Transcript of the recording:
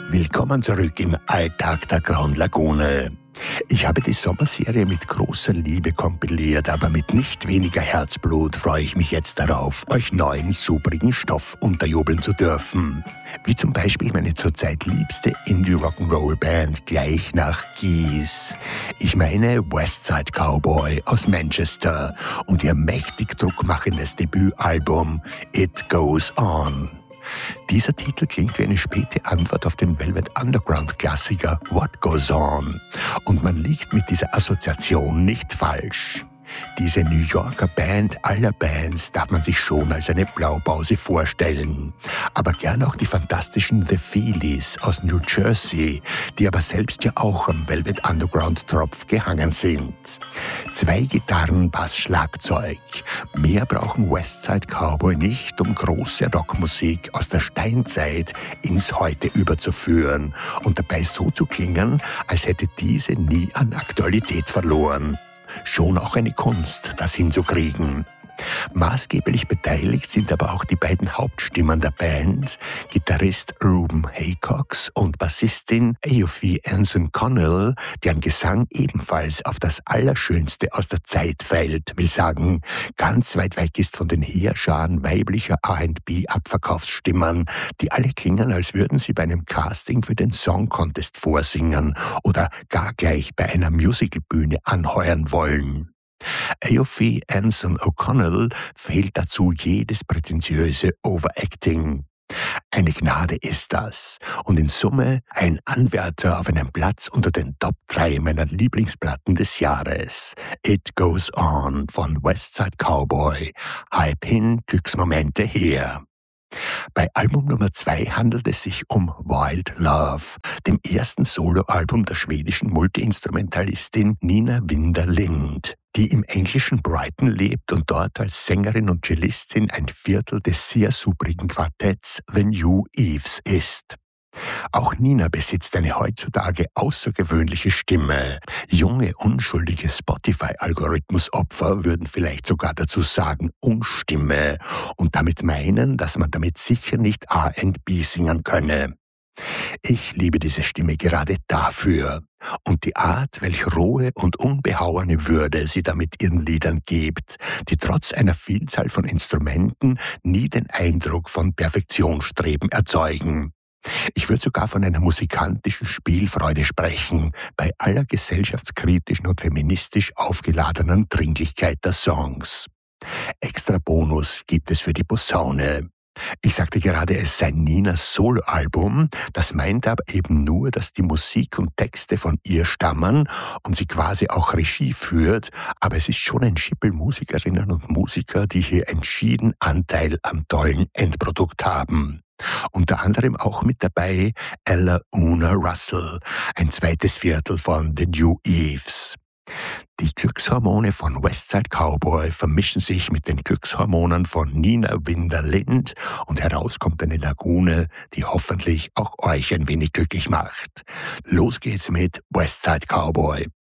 Willkommen zurück im Alltag der Grauen Lagune. Ich habe die Sommerserie mit großer Liebe kompiliert, aber mit nicht weniger Herzblut freue ich mich jetzt darauf, euch neuen, superigen Stoff unterjubeln zu dürfen. Wie zum Beispiel meine zurzeit liebste Indie-Rock'n'Roll-Band gleich nach Geese. Ich meine Westside Cowboy aus Manchester und ihr mächtig druckmachendes Debütalbum It Goes On. Dieser Titel klingt wie eine späte Antwort auf den Velvet Underground-Klassiker What Goes On. Und man liegt mit dieser Assoziation nicht falsch. Diese New Yorker Band aller Bands darf man sich schon als eine Blaupause vorstellen. Aber gern auch die fantastischen The Feelies aus New Jersey, die aber selbst ja auch am Velvet Underground-Tropf gehangen sind. 2 Gitarren, Bass, Schlagzeug. Mehr brauchen Westside Cowboy nicht, um große Rockmusik aus der Steinzeit ins Heute überzuführen und dabei so zu klingen, als hätte diese nie an Aktualität verloren. Schon auch eine Kunst, das hinzukriegen. Maßgeblich beteiligt sind aber auch die beiden Hauptstimmen der Band, Gitarrist Reuben Haycox und Bassistin Aoife Anson Connell, deren Gesang ebenfalls auf das Allerschönste aus der Zeit fällt, will sagen, ganz weit weg ist von den Heerscharen weiblicher R&B-Abverkaufsstimmen, die alle klingen, als würden sie bei einem Casting für den Song Contest vorsingen oder gar gleich bei einer Musicalbühne anheuern wollen. Aoife Anson O'Connell fehlt dazu jedes prätentiöse Overacting. Eine Gnade ist das und in Summe ein Anwärter auf einen Platz unter den Top 3 meiner Lieblingsplatten des Jahres. It Goes On von Westside Cowboy. Hype hin, Glücksmomente her. Bei Album Nummer 2 handelt es sich um Wild Love, dem ersten Soloalbum der schwedischen Multiinstrumentalistin Nina Winter-Lind, die im englischen Brighton lebt und dort als Sängerin und Cellistin ein Viertel des sehr superigen Quartetts The New Eves ist. Auch Nina besitzt eine heutzutage außergewöhnliche Stimme. Junge, unschuldige Spotify-Algorithmus-Opfer würden vielleicht sogar dazu sagen Unstimme und damit meinen, dass man damit sicher nicht R&B singen könne. Ich liebe diese Stimme gerade dafür und die Art, welch rohe und unbehauene Würde sie damit ihren Liedern gibt, die trotz einer Vielzahl von Instrumenten nie den Eindruck von Perfektionsstreben erzeugen. Ich würde sogar von einer musikantischen Spielfreude sprechen, bei aller gesellschaftskritischen und feministisch aufgeladenen Dringlichkeit der Songs. Extra Bonus gibt es für die Posaune. Ich sagte gerade, es sei Ninas Soloalbum, das meint aber eben nur, dass die Musik und Texte von ihr stammen und sie quasi auch Regie führt, aber es ist schon ein Schippel Musikerinnen und Musiker, die hier entschieden Anteil am tollen Endprodukt haben. Unter anderem auch mit dabei Ella Una Russell, ein zweites Viertel von The New Eves. Die Glückshormone von Westside Cowboy vermischen sich mit den Glückshormonen von Nina Winter-Lind und heraus kommt eine Lagune, die hoffentlich auch euch ein wenig glücklich macht. Los geht's mit Westside Cowboy.